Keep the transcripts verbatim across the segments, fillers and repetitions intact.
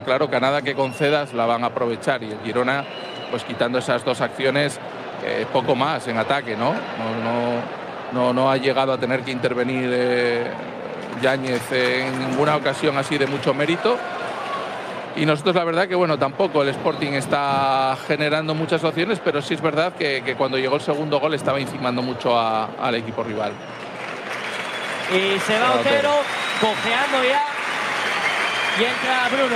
Claro, que a nada que concedas la van a aprovechar, y el Girona, pues quitando esas dos acciones, eh, poco más en ataque, ¿no? No, no, no, no ha llegado a tener que intervenir eh, Yáñez en ninguna ocasión así de mucho mérito. Y nosotros, la verdad que bueno, tampoco el Sporting está generando muchas opciones, pero sí es verdad que, que cuando llegó el segundo gol estaba encimando mucho a, al equipo rival. Y se va Otero, cojeando ya, y entra Bruno.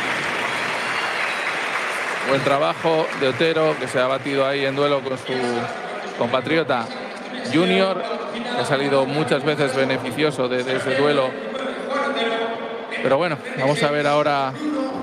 Buen trabajo de Otero, que se ha batido ahí en duelo con su compatriota Junior, que ha salido muchas veces beneficioso de, de ese duelo. Pero bueno, vamos a ver ahora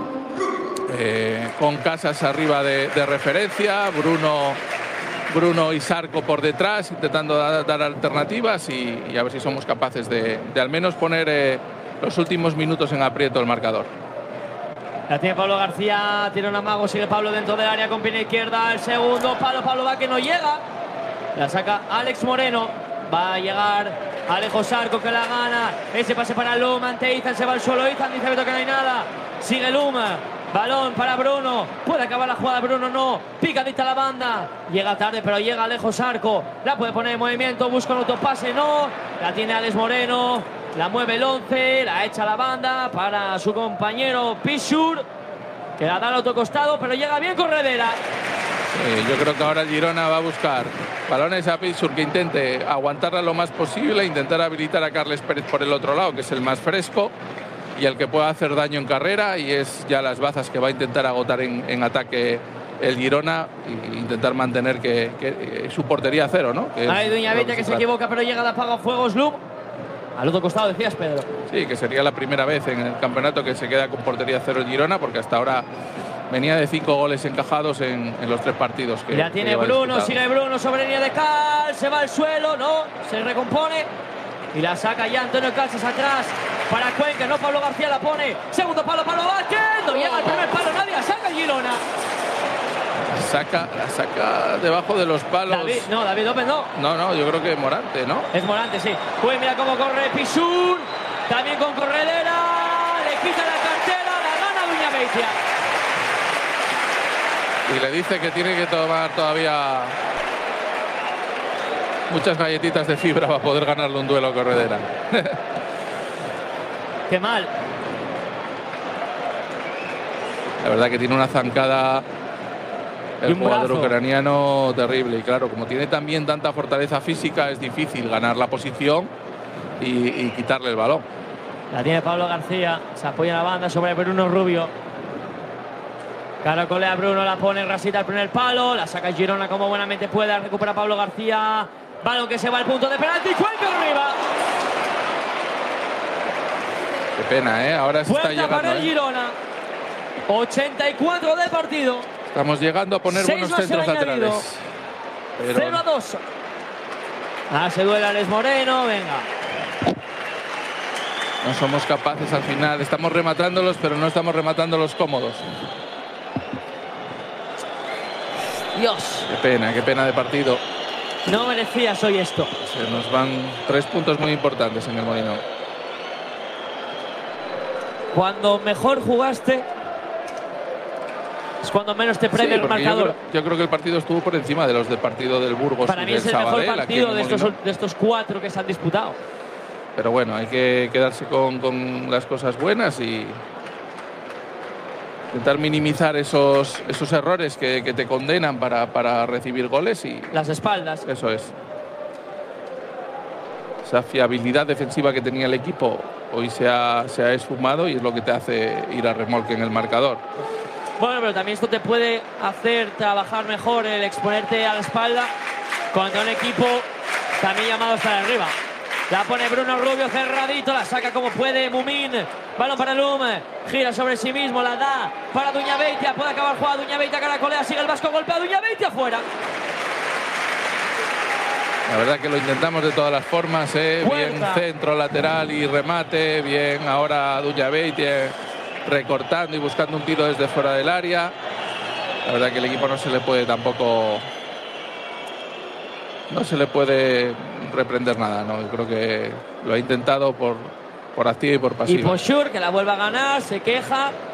eh, con Casas arriba de, de referencia, Bruno, Bruno y Sarco por detrás, intentando dar, dar alternativas y, y a ver si somos capaces de, de al menos poner eh, los últimos minutos en aprieto el marcador. La tiene Pablo García, tiene un amago, sigue Pablo dentro del área con pierna izquierda, el segundo palo, Pablo va que no llega. La saca Alex Moreno, va a llegar Alejo Sarco que la gana, ese pase para Luma, ante Izan, se va al suelo Izan, dice Beto que no hay nada, sigue Luma, balón para Bruno, puede acabar la jugada Bruno, no, picadita la banda, llega tarde pero llega Alejo Sarco, la puede poner en movimiento, busca un autopase, no, la tiene Alex Moreno. La mueve el once, la echa a la banda para su compañero Pichur, que la da al otro costado, pero llega bien Corredera. Sí, yo creo que ahora el Girona va a buscar balones a Pichur que intente aguantarla lo más posible, intentar habilitar a Carles Pérez por el otro lado, que es el más fresco y el que pueda hacer daño en carrera, y es ya las bazas que va a intentar agotar en, en ataque el Girona e intentar mantener que, que, que su portería a cero, ¿no? Que Hay Duña Vita que se equivoca, pero llega de apagafuegos Lum. Al otro costado decías, Pedro. Sí, que sería la primera vez en el campeonato que se queda con portería cero el Girona, porque hasta ahora venía de cinco goles encajados en, en los tres partidos que ya tiene que Bruno, disputado. Sigue Bruno sobre línea de Cal, se va al suelo, no, se recompone y la saca ya Antonio Calzas atrás para Cuenca, no, Pablo García la pone, segundo palo, Pablo Vázquez, no llega al primer palo, nadie la saca el Girona. Saca, la saca debajo de los palos. David, no, David López no. No, no, yo creo que Morante, ¿no? Es Morante, sí. Pues mira cómo corre Pichur, también con Corredera, le quita la cartera, la gana Duña Beitia. Y le dice que tiene que tomar todavía muchas galletitas de fibra para poder ganarle un duelo a Corredera. Qué mal. La verdad que tiene una zancada el jugador ucraniano terrible, y claro, como tiene también tanta fortaleza física, es difícil ganar la posición y, y quitarle el balón. La tiene Pablo García, se apoya en la banda sobre Bruno Rubio. Caracolea Bruno, la pone rasita al primer palo, la saca Girona como buenamente puede, recupera Pablo García, balón que se va al punto de penalti, Cuenca arriba. Qué pena, ¿eh? Ahora se está llegando. Para el Girona, ochenta y cuatro del partido. Estamos llegando a poner buenos centros laterales. Pero... cero a dos. Ah, se duele Alex Moreno, venga. No somos capaces al final, estamos rematándolos, pero no estamos rematándolos cómodos. Dios. Qué pena, qué pena de partido. No merecías hoy esto. Se nos van tres puntos muy importantes en el Molinón. Cuando mejor jugaste es cuando menos te premia sí, el marcador. Yo creo, yo creo que el partido estuvo por encima de los del partido del Burgos. Para y mí del es el Sabadell, mejor partido de estos, de estos cuatro que se han disputado. Pero bueno, hay que quedarse con, con las cosas buenas y intentar minimizar esos, esos errores que, que te condenan para, para recibir goles. Y las espaldas. Eso es. Esa fiabilidad defensiva que tenía el equipo hoy se ha, se ha esfumado y es lo que te hace ir a remolque en el marcador. Bueno, pero también esto te puede hacer trabajar mejor el exponerte a la espalda contra un equipo también llamado a estar arriba. La pone Bruno Rubio cerradito, la saca como puede Mumín, balón para Lum, gira sobre sí mismo, la da para Duña Beitia, puede acabar jugada Duña Beitia, caracolea, sigue el vasco, golpea Duña Beitia afuera. La verdad que lo intentamos de todas las formas, ¿eh? Bien centro, lateral y remate, bien ahora Duña Beitia recortando y buscando un tiro desde fuera del área. La verdad que el equipo no se le puede tampoco, no se le puede reprender nada, ¿no? Yo creo que lo ha intentado por, por activa y por pasiva. Y Pichur, que la vuelve a ganar, se queja.